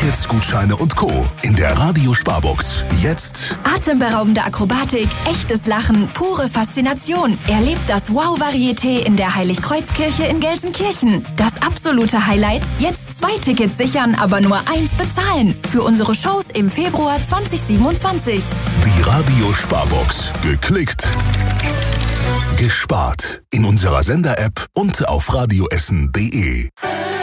Tickets, Gutscheine und Co. in der Radio Sparbox. Jetzt atemberaubende Akrobatik, echtes Lachen, pure Faszination. Erlebt das Wow-Varieté in der Heiligkreuzkirche in Gelsenkirchen. Das absolute Highlight: jetzt 2 Tickets sichern, aber nur 1 bezahlen. Für unsere Shows im Februar 2027. die Radio Sparbox. Geklickt, gespart. In unserer Sender-App und auf radioessen.de.